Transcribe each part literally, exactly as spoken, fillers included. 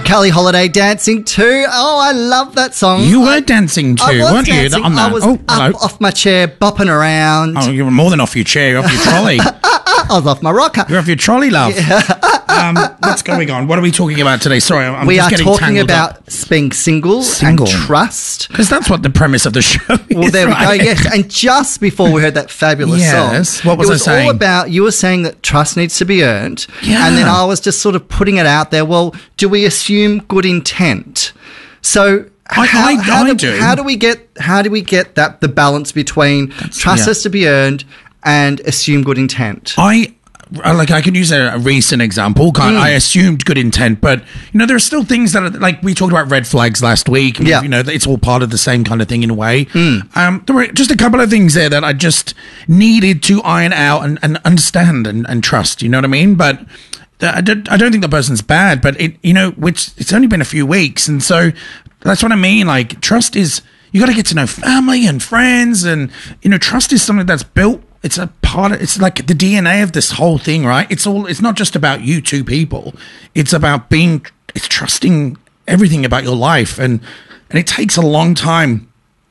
Kelly Holiday dancing too. Oh, I love that song. You were dancing too, I was weren't dancing. you? On I that. was oh, up hello. off my chair, bopping around. Oh, you were more than off your chair. You're off your trolley. I was off my rocker. You're off your trolley, love. um, what's going on? What are we talking about today? Sorry, I'm we just are getting talking tangled about up. being single, Single. and trust. Because that's what the premise of the show is. Well, there right? we go. Yes, and just before we heard that fabulous Yes. song, What was it I was saying? all about. You were saying that trust needs to be earned, Yeah. and then I was just sort of putting it out there. Well, do we assume good intent? So. I- how, I- how I do, do. How do we get? How do we get that the balance between trust yeah. has to be earned and assume good intent? I uh, like I can use a, a recent example. Kind Mm. I assumed good intent, but you know there are still things that are like we talked about red flags last week. Yeah. You know it's all part of the same kind of thing in a way. Mm. Um, there were just a couple of things there that I just needed to iron out and, and understand and, and trust. You know what I mean? But I don't, I don't think the person's bad, but it you know which it's only been a few weeks, and so that's what I mean. Like trust is you got to get to know family and friends, and you know trust is something that's built. It's a part of, it's like the D N A of this whole thing, right? It's all, it's not just about you two people. It's about being, it's trusting everything about your life. And, and it takes a long time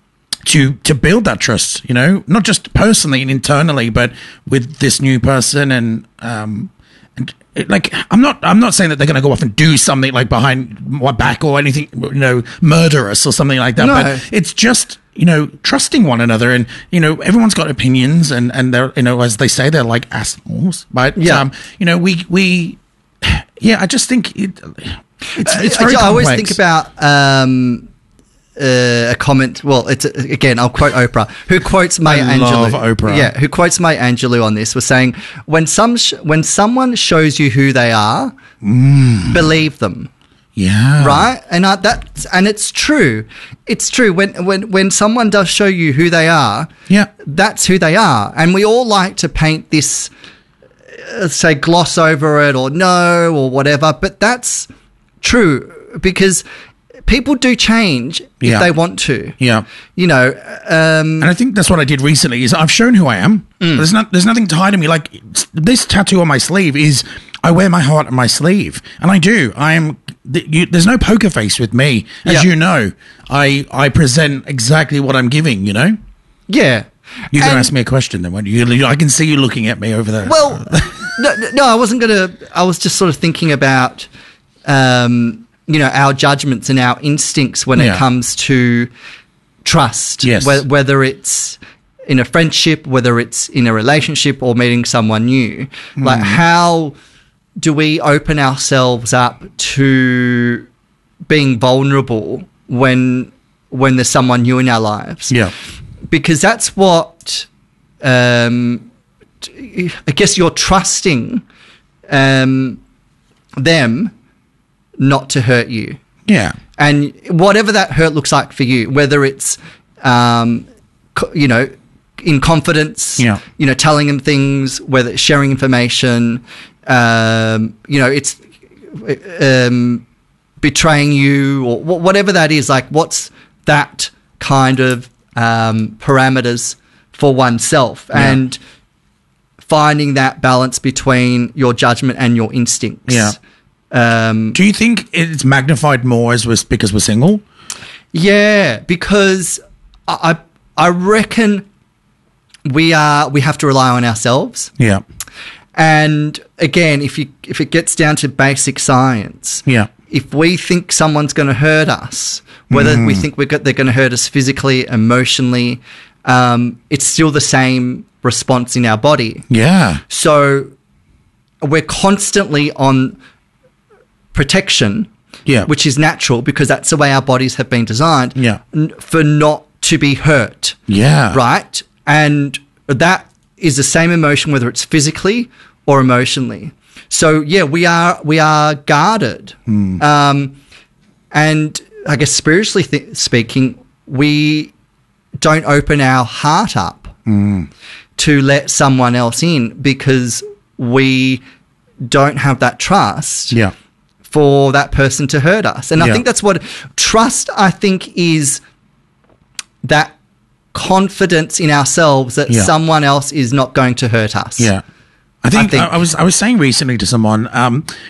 to, to build that trust, you know, not just personally and internally, but with this new person. And, um, and it, like, I'm not, I'm not saying that they're going to go off and do something like behind my back or anything, you know, murder us or something like that. No. But it's just, you know, trusting one another, and you know, everyone's got opinions, and and they're, you know, as they say, they're like assholes. But Yeah. um, you know, we we, yeah, I just think it, it's it's very I, I always complex. think about um, uh, a comment. Well, it's again, I'll quote Oprah, who quotes Maya I Angelou. love Oprah. Yeah, who quotes Maya Angelou on this, was saying, "When some sh- when someone shows you who they are, believe them." yeah, Right, and uh, that and it's true. It's true when when when someone does show you who they are. Yeah. that's who they are, and we all like to paint this, uh, say, gloss over it or no or whatever. But that's true because people do change if Yeah. they want to. Yeah. You know, um, And I think that's what I did recently. Is I've shown who I am. Mm. There's not there's nothing to hide in me. Like this tattoo on my sleeve is I wear my heart on my sleeve, and I do. I am. th- You, there's no poker face with me, as Yeah. you know. I I present exactly what I'm giving. You know. yeah. You're going And- to ask me a question then, won't you? I can see you looking at me over there. Well, no, no, no, I wasn't going to. I was just sort of thinking about, um, you know, our judgments and our instincts when Yeah. it comes to trust. Yes. Whe- whether it's in a friendship, whether it's in a relationship or meeting someone new. Like, Mm. how do we open ourselves up to being vulnerable when when there's someone new in our lives? yeah. Because that's what um, t- I guess you're trusting um, them not to hurt you, Yeah. and whatever that hurt looks like for you, whether it's um, co- you know, in confidence, Yeah. you know, telling them things, whether it's sharing information, um, you know, it's um, betraying you or wh- whatever that is. Like, what's that kind of um, parameters for oneself, Yeah. and finding that balance between your judgment and your instincts. Yeah. Um, Do you think it's magnified more as we're, because we're single? yeah, because I I reckon we are we have to rely on ourselves. Yeah. And again, if you if it gets down to basic science, Yeah. if we think someone's going to hurt us, whether Mm. we think we're go- they're going to hurt us physically, emotionally, um, it's still the same response in our body. Yeah. So we're constantly on protection, Yeah. which is natural because that's the way our bodies have been designed, Yeah. n- for not to be hurt, Yeah. right? And that is the same emotion whether it's physically or emotionally. So yeah, we are we are guarded, Hmm. um, and I guess spiritually th- speaking, we don't open our heart up Hmm. to let someone else in because we don't have that trust Yeah. for that person to hurt us. And I Yeah. think that's what trust, I think, is that confidence in ourselves that Yeah. someone else is not going to hurt us. Yeah. I think, I think- I, I was I was saying recently to someone, um,